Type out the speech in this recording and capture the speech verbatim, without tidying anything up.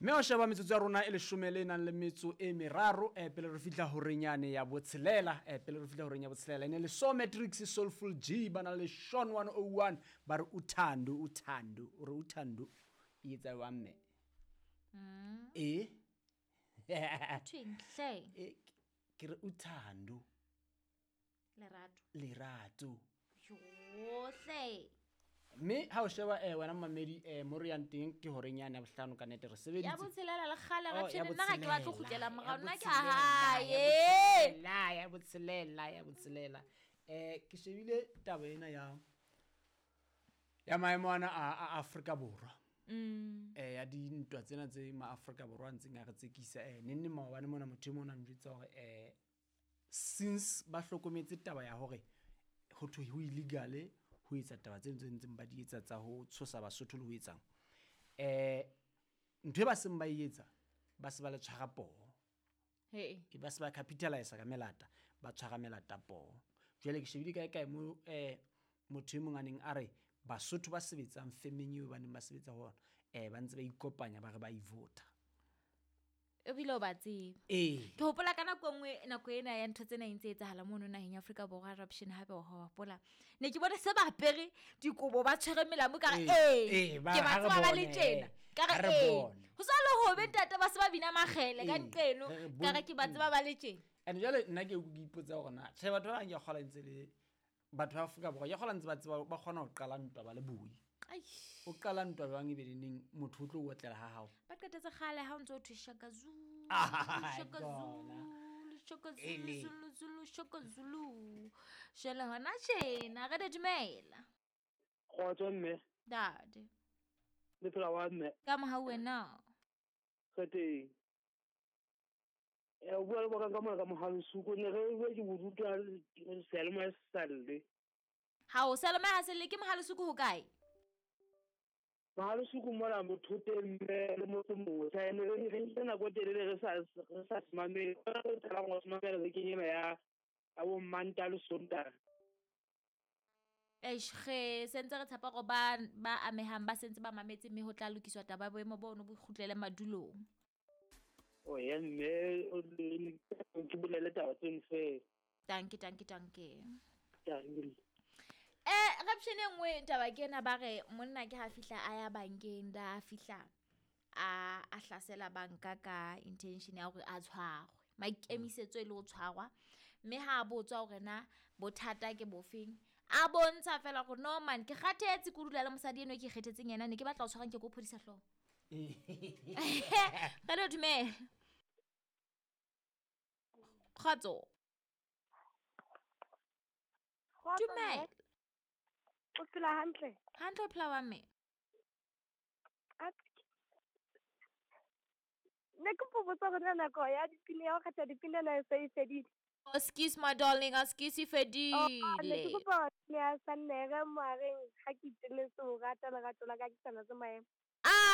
Me o sheba metsotso ya rona e le shome le nang le metso e meraro e pele re fitla ho renyane ya botshelela e pele re fitla ho renya botshelela ene le so Matrix Soulful G bana le Sean one oh one ba re uthando uthando o re uthando e etsa wa mme Mm. e Twinhle. e ke re uthando Lerato. lerato Yohle. me ha o sheba eh wena mamedi eh mo re yang teng ke horenyane ya bohlano ka nete re Ya sebeditse botshelela le kgale Oh, Raption ya nna ga ke batla go botshelela, kgutlela ya morao nna ke botshelela, ya hae. botshelela, ya botshelela ya botshelela eh ke shebile taba ena ya ya maemo ana a a Afrika Borwa Mm. eh ya dintwa tsena tse ma Afrika Borwa ntseng a re tsekisa eh nenne maobane mona motho mona njwetsa hore eh since ba hlokometse taba ya hore ho thwe ho illegal ho etsa taba tse ntseng ba di etsa tsa ho tshosa Basotho le ho etsang eh ntwe ba seng ba etsa ba se ba le tshwara poho Hey. e ba se ba capitalize ka melata ba tshwara melata poho jwale ke shebile kae kae mo eh motho e mong aneng a re Basotho ba sebetsang femeng eo ba neng ba sebetsa hona eh ba ntse ba ikopanya ba re ba ivota E bile o ba tseba. eh Ke hopola ka nako nngwe nako ena ya ntho tsena e ntse etsahala mono naheng ya Afrika Borwa Raption hape o ha hopola ne ke bona se ba apere dikobo ba tshwere melamo ka re Eh, eh eh, ba- ke ba ha re tseba ba le bone, tjena ka ha re re eh bone. ho sa le hobe ntate ba se ba bina makhele ka Eh, nqeno re ka re bone- ke ba tseba ba le tjena. and jwale nna ke go ipotsa hore na tjhe batho ba bang ke kgola ntse le batho ba Afrika Borwa ke kgola ntse ba tseba ba kgona ho qala ntwa ba le bui Ai o qala ntwa bang e be neng motho o tlo o otlela ha hao ba qetetse kgale ha o ntso thwe shaka zulu Ah, shaka gona. zulu shaka Ele. zulu zulu shaka zulu shela hona tjena re de dumela Kgotso mme, dade le phela wa mme, ka mo ha wena re teng. Eh, o bua le boka ka mona ka mohalesuko, ne re bua ke bodutu ha Selma e salle. ha o salama ha se le ke mohalesuku ho kae Mohalesuko mona motho teng mme le motho mongwe. Sa ene re re ntse nako e telele re sa re sa simamele. Re tla go simamela le kenyela ya ya bo Manta le Sontaga. eish ge sentse re tshepa go ba ba amehang ba sentse ba mametse mme ho tla lokiswa taba boemo bono bo kgutlele madulong O ya mme o le ke bolele taba tseno fe. tanki tanki tanki Ya ngri. Eh Raption e nngwe taba ke ena ba re monna ke ha fihla a ya bankeng da fihla a a hlasela banka ka intention ya hore a tshwarwe maikemisetso e le ho tshwarwa mme ha a botswa hore na bothata ke bofeng a bontsha fela gore no man ke kgathetse ku dula le mosadi eno ke kgethetseng yena ne ke batla ho tshwarang ke go phodisa hloho ga le dumela kgatso dumela O phela hantle. hantle phela wa me Ne ke popotsa gore nako ya dipine ya go kgetha dipine na e se e fedile. excuse my darling excuse Ne ke fedile kopa ne a sa nnega moareng ga ke itsene se o rata lerato la ka ke sana se maemo. ah